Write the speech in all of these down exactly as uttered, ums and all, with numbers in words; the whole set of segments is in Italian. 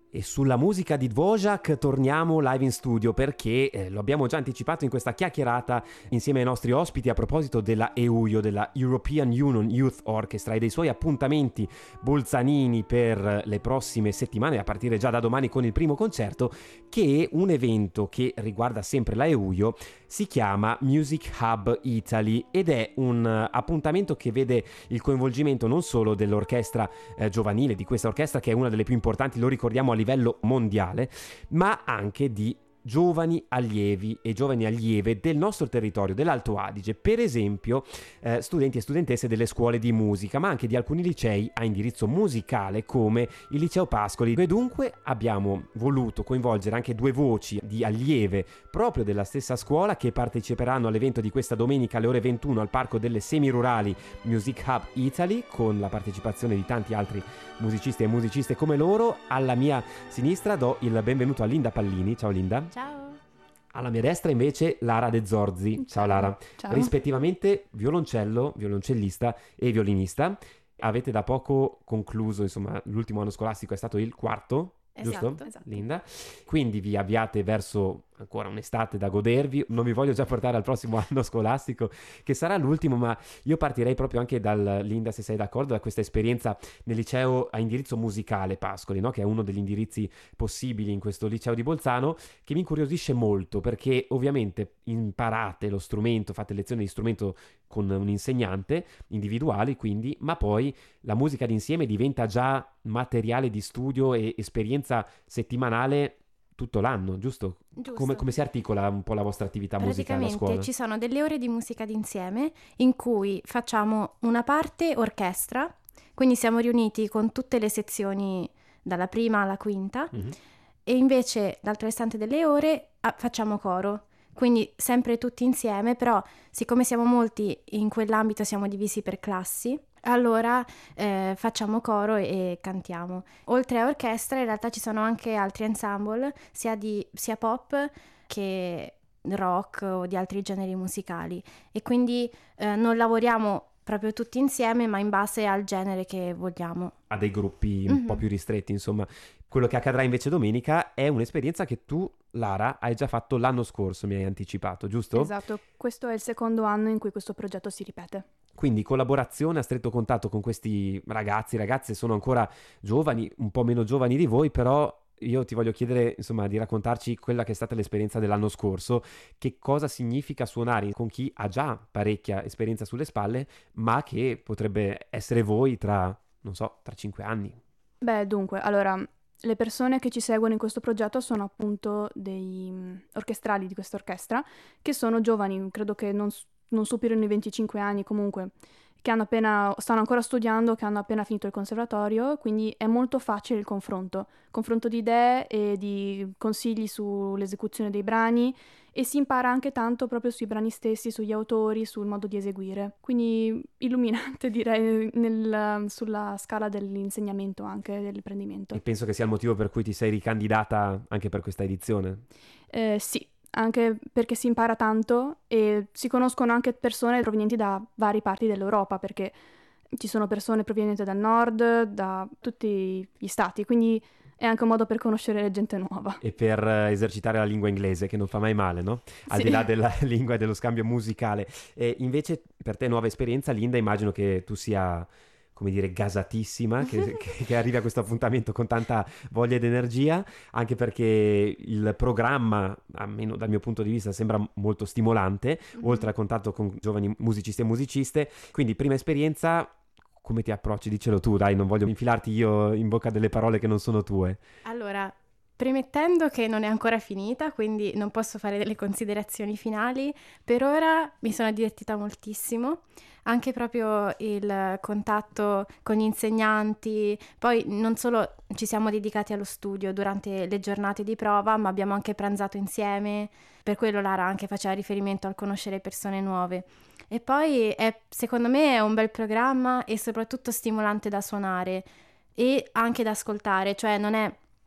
E sulla musica di Dvořák torniamo live in studio perché eh, lo abbiamo già anticipato in questa chiacchierata insieme ai nostri ospiti a proposito della E U I O, della European Union Youth Orchestra, e dei suoi appuntamenti bolzanini per le prossime settimane, a partire già da domani con il primo concerto, che è un evento che riguarda sempre la E U I O, si chiama Music Hub Italy ed è un uh, appuntamento che vede il coinvolgimento non solo dell'orchestra eh, giovanile, di questa orchestra che è una delle più importanti, lo ricordiamo, a livello mondiale, ma anche di giovani allievi e giovani allieve del nostro territorio, dell'Alto Adige, per esempio eh, studenti e studentesse delle scuole di musica, ma anche di alcuni licei a indirizzo musicale come il Liceo Pascoli. E dunque abbiamo voluto coinvolgere anche due voci di allieve proprio della stessa scuola che parteciperanno all'evento di questa domenica alle ore ventuno al Parco delle Semirurali Music Hub Italy, con la partecipazione di tanti altri musicisti e musiciste come loro. Alla mia sinistra do il benvenuto a Linda Pallini. Ciao Linda. Ciao. Alla mia destra invece Lara De Zorzi. Ciao, Ciao Lara. Ciao. Rispettivamente violoncello, violoncellista e violinista. Avete da poco concluso, insomma, l'ultimo anno scolastico è stato il quarto, esatto, giusto? Esatto. Linda. Quindi vi avviate verso ancora un'estate da godervi. Non vi voglio già portare al prossimo anno scolastico che sarà l'ultimo, ma io partirei proprio anche dal, Linda, se sei d'accordo, da questa esperienza nel liceo a indirizzo musicale Pascoli, no? Che è uno degli indirizzi possibili in questo liceo di Bolzano, che mi incuriosisce molto perché ovviamente imparate lo strumento, fate lezioni di strumento con un insegnante individuali, quindi, ma poi la musica d'insieme diventa già materiale di studio e esperienza settimanale tutto l'anno, giusto? Giusto. Come, come si articola un po' la vostra attività musicale a scuola? Praticamente ci sono delle ore di musica d'insieme in cui facciamo una parte orchestra, quindi siamo riuniti con tutte le sezioni dalla prima alla quinta, mm-hmm. e invece l'altro restante delle ore ah, facciamo coro. Quindi sempre tutti insieme, però siccome siamo molti in quell'ambito siamo divisi per classi, allora eh, facciamo coro e cantiamo. Oltre a orchestra in realtà ci sono anche altri ensemble, sia, di, sia pop che rock o di altri generi musicali, e quindi eh, non lavoriamo proprio tutti insieme, ma in base al genere che vogliamo. A dei gruppi un mm-hmm. po' più ristretti, insomma. Quello che accadrà invece domenica è un'esperienza che tu, Lara, hai già fatto l'anno scorso, mi hai anticipato, giusto? Esatto, questo è il secondo anno in cui questo progetto si ripete. Quindi collaborazione a stretto contatto con questi ragazzi, ragazze sono ancora giovani, un po' meno giovani di voi, però io ti voglio chiedere, insomma, di raccontarci quella che è stata l'esperienza dell'anno scorso, che cosa significa suonare con chi ha già parecchia esperienza sulle spalle, ma che potrebbe essere voi tra, non so, tra cinque anni. Beh, dunque, allora, le persone che ci seguono in questo progetto sono appunto dei orchestrali di questa orchestra, che sono giovani, credo che non, non superino i venticinque anni comunque, che hanno appena, stanno ancora studiando, che hanno appena finito il conservatorio, quindi è molto facile il confronto, confronto di idee e di consigli sull'esecuzione dei brani, e si impara anche tanto proprio sui brani stessi, sugli autori, sul modo di eseguire. Quindi illuminante, direi, nel, sulla scala dell'insegnamento anche, dell'apprendimento. E penso che sia il motivo per cui ti sei ricandidata anche per questa edizione. Eh, sì. Anche perché si impara tanto e si conoscono anche persone provenienti da varie parti dell'Europa, perché ci sono persone provenienti dal nord, da tutti gli stati, quindi è anche un modo per conoscere gente nuova. E per esercitare la lingua inglese, che non fa mai male, no? Al sì. di là della lingua e dello scambio musicale. E invece per te nuova esperienza, Linda, immagino che tu sia, come dire, gasatissima, che, che, che arrivi a questo appuntamento con tanta voglia ed energia, anche perché il programma, almeno dal mio punto di vista, sembra molto stimolante, mm-hmm. oltre al contatto con giovani musicisti e musiciste. Quindi prima esperienza, come ti approcci? Dicelo tu, dai, non voglio infilarti io in bocca delle parole che non sono tue. Allora, premettendo che non è ancora finita, quindi non posso fare delle considerazioni finali, per ora mi sono divertita moltissimo, anche proprio il contatto con gli insegnanti. Poi non solo ci siamo dedicati allo studio durante le giornate di prova, ma abbiamo anche pranzato insieme, per quello Lara anche faceva riferimento al conoscere persone nuove. E poi è, secondo me è un bel programma e soprattutto stimolante da suonare e anche da ascoltare, cioè non è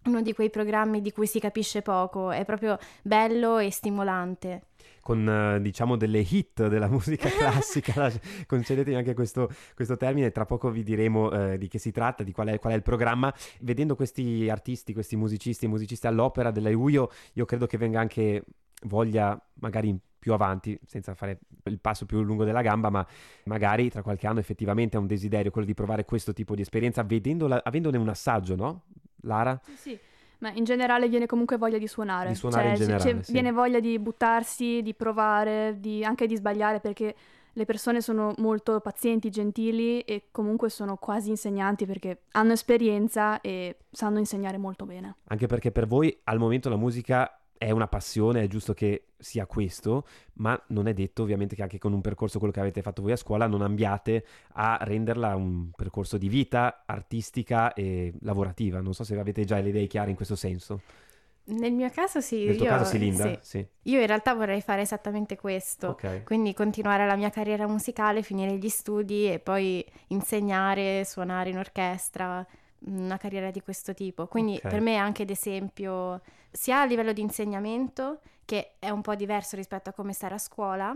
uno di quei programmi di cui si capisce poco, è proprio bello e stimolante. Con diciamo delle hit della musica classica, concedetemi anche questo, questo termine, tra poco vi diremo eh, di che si tratta, di qual è, qual è il programma. Vedendo questi artisti, questi musicisti e musicisti all'opera della E U I O, io credo che venga anche voglia magari più avanti, senza fare il passo più lungo della gamba, ma magari tra qualche anno effettivamente è un desiderio quello di provare questo tipo di esperienza, vedendola, avendone un assaggio, no? Lara? Sì, sì. Ma in generale viene comunque voglia di suonare. Di suonare cioè, in generale, c'è- sì. Viene voglia di buttarsi, di provare, di- anche di sbagliare, perché le persone sono molto pazienti, gentili e comunque sono quasi insegnanti perché hanno esperienza e sanno insegnare molto bene. Anche perché per voi al momento la musica è una passione, è giusto che sia questo, ma non è detto ovviamente che anche con un percorso, quello che avete fatto voi a scuola, non ambiate a renderla un percorso di vita artistica e lavorativa. Non so se avete già le idee chiare in questo senso. Nel mio caso sì. Nel tuo io, caso sì, Linda? sì. Sì. Io in realtà vorrei fare esattamente questo, Ok. quindi continuare la mia carriera musicale, finire gli studi e poi insegnare, suonare in orchestra, una carriera di questo tipo. Quindi Ok. per me è anche ad esempio, sia a livello di insegnamento, che è un po' diverso rispetto a come stare a scuola,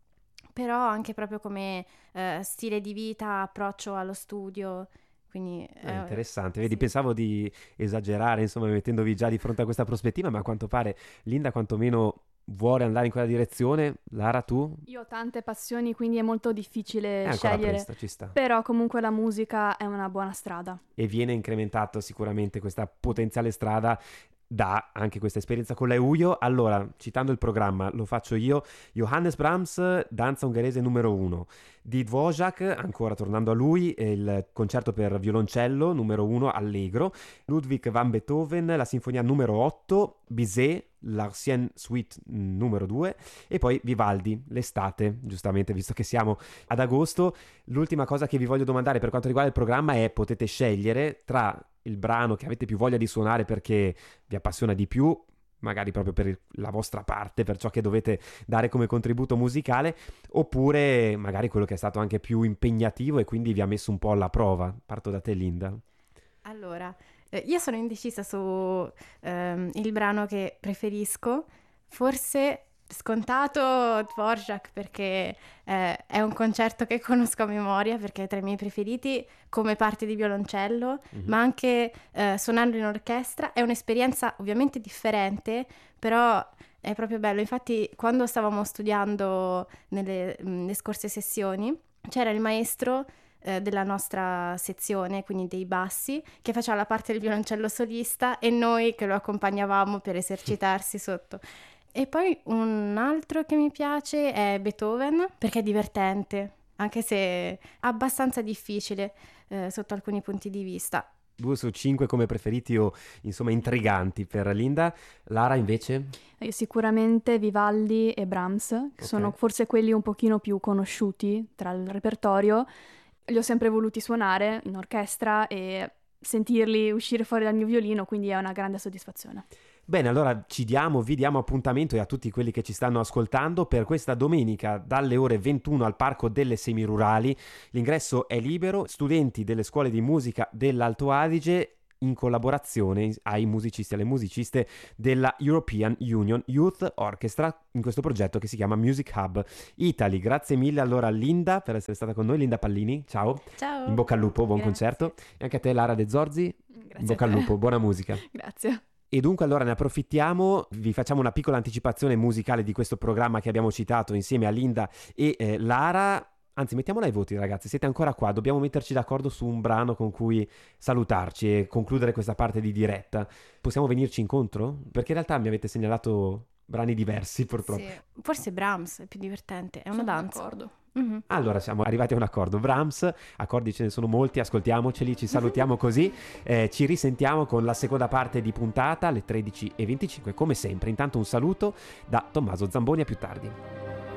però anche proprio come eh, stile di vita, approccio allo studio. Quindi Eh, eh, interessante, vedi, sì. pensavo di esagerare, insomma, mettendovi già di fronte a questa prospettiva, ma a quanto pare Linda quantomeno vuole andare in quella direzione. Lara, tu? Io ho tante passioni, quindi è molto difficile È ancora scegliere. presto, ci sta. Però comunque la musica è una buona strada. E viene incrementato sicuramente questa potenziale strada da anche questa esperienza con la E U I O. Allora, citando il programma, lo faccio io: Johannes Brahms, danza ungherese numero uno, di Dvořák, ancora tornando a lui, il concerto per violoncello numero uno, allegro, Ludwig van Beethoven, la sinfonia numero otto, Bizet, l'Arsien Suite numero due, e poi Vivaldi, l'estate, giustamente, visto che siamo ad agosto. L'ultima cosa che vi voglio domandare per quanto riguarda il programma è: potete scegliere tra il brano che avete più voglia di suonare perché vi appassiona di più, magari proprio per la vostra parte, per ciò che dovete dare come contributo musicale, oppure magari quello che è stato anche più impegnativo e quindi vi ha messo un po' alla prova. Parto da te, Linda. Allora, eh, io sono indecisa su ehm, il brano che preferisco, forse scontato Dvořák, perché eh, è un concerto che conosco a memoria perché è tra i miei preferiti come parte di violoncello, Mhm. ma anche eh, suonarlo in orchestra è un'esperienza ovviamente differente, però è proprio bello. Infatti quando stavamo studiando nelle, mh, le scorse sessioni c'era il maestro eh, della nostra sezione, quindi dei bassi, che faceva la parte del violoncello solista e noi che lo accompagnavamo per esercitarsi sotto. E poi un altro che mi piace è Beethoven, perché è divertente, anche se è abbastanza difficile eh, sotto alcuni punti di vista. Due su cinque come preferiti o insomma intriganti per Linda. Lara invece? Io sicuramente Vivaldi e Brahms, che Ok. sono forse quelli un pochino più conosciuti tra il repertorio. Li ho sempre voluti suonare in orchestra e sentirli uscire fuori dal mio violino, quindi è una grande soddisfazione. Bene, allora ci diamo, vi diamo appuntamento, e a tutti quelli che ci stanno ascoltando, per questa domenica dalle ore ventuno al Parco delle Semirurali. L'ingresso è libero, studenti delle scuole di musica dell'Alto Adige in collaborazione ai musicisti e alle musiciste della European Union Youth Orchestra in questo progetto che si chiama Music Hub Italy. Grazie mille allora Linda per essere stata con noi, Linda Pallini, ciao, Ciao! in bocca al lupo, buon Grazie. concerto, e anche a te Lara De Zorzi, Grazie in bocca a al te. lupo, buona musica. Grazie. E dunque allora ne approfittiamo, vi facciamo una piccola anticipazione musicale di questo programma che abbiamo citato insieme a Linda e eh, Lara. Anzi, mettiamola ai voti, ragazzi, siete ancora qua, dobbiamo metterci d'accordo su un brano con cui salutarci e concludere questa parte di diretta. Possiamo venirci incontro? Perché in realtà mi avete segnalato brani diversi, purtroppo. Sì. Forse Brahms è più divertente, è una Sono danza. d'accordo. Mhm. Allora siamo arrivati a un accordo. Brahms, accordi ce ne sono molti, ascoltiamoceli, ci salutiamo così, eh, ci risentiamo con la seconda parte di puntata alle tredici e venticinque come sempre. Intanto un saluto da Tommaso Zamboni, a più tardi.